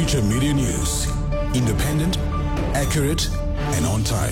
Future Media News. Independent, accurate, and on time.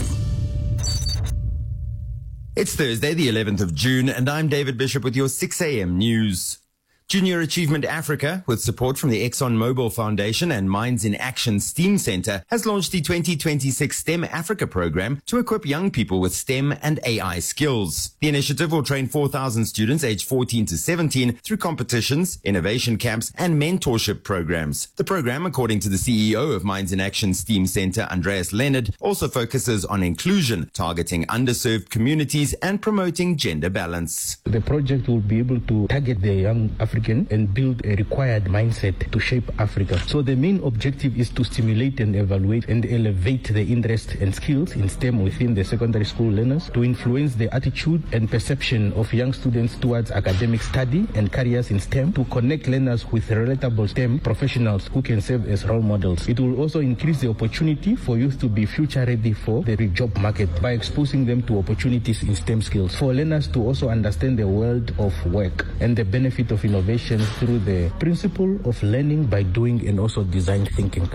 It's Thursday, the 11th of June, and I'm David Bishop with your 6 a.m. news. Junior Achievement Africa, with support from the ExxonMobil Foundation and Minds in Action STEAM Center, has launched the 2026 STEM Africa program to equip young people with STEM and AI skills. The initiative will train 4,000 students aged 14 to 17 through competitions, innovation camps, and mentorship programs. The program, according to the CEO of Minds in Action STEAM Center, Andreas Leonard, also focuses on inclusion, targeting underserved communities and promoting gender balance. The project will be able to target the young African and build a required mindset to shape Africa. So the main objective is to stimulate and evaluate and elevate the interest and skills in STEM within the secondary school learners, to influence the attitude and perception of young students towards academic study and careers in STEM, to connect learners with relatable STEM professionals who can serve as role models. It will also increase the opportunity for youth to be future ready for the job market by exposing them to opportunities in STEM skills. For learners to also understand the world of work and the benefit of innovation through the principle of learning by doing and also design thinking.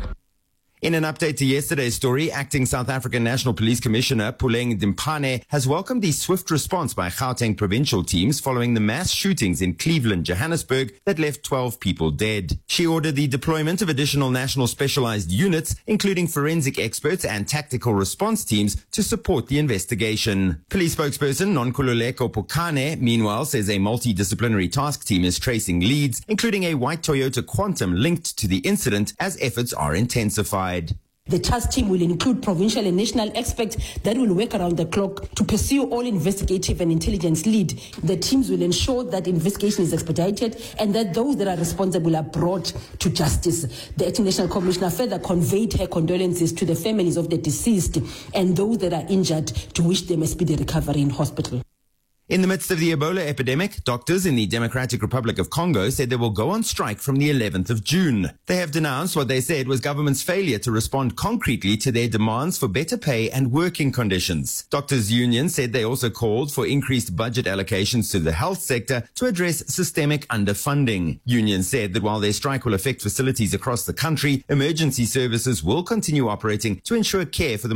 In an update to yesterday's story, acting South African National Police Commissioner Puleng Dimpane has welcomed the swift response by Gauteng provincial teams following the mass shootings in Cleveland, Johannesburg that left 12 people dead. She ordered the deployment of additional national specialized units, including forensic experts and tactical response teams, to support the investigation. Police spokesperson Nonkululeko Pokane, meanwhile, says a multidisciplinary task team is tracing leads, including a white Toyota Quantum linked to the incident, as efforts are intensified. The task team will include provincial and national experts that will work around the clock to pursue all investigative and intelligence lead. The teams will ensure that investigation is expedited and that those that are responsible are brought to justice. The Acting National Commissioner further conveyed her condolences to the families of the deceased and those that are injured, to wish them a speedy recovery in hospital. In the midst of the Ebola epidemic, doctors in the Democratic Republic of Congo said they will go on strike from the 11th of June. They have denounced what they said was government's failure to respond concretely to their demands for better pay and working conditions. Doctors' Union said they also called for increased budget allocations to the health sector to address systemic underfunding. Union said that while their strike will affect facilities across the country, emergency services will continue operating to ensure care for the